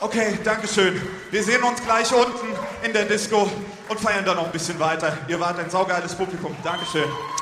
Okay, dankeschön. Wir sehen uns gleich unten in der Disco und feiern dann noch ein bisschen weiter. Ihr wart ein saugeiles Publikum. Dankeschön.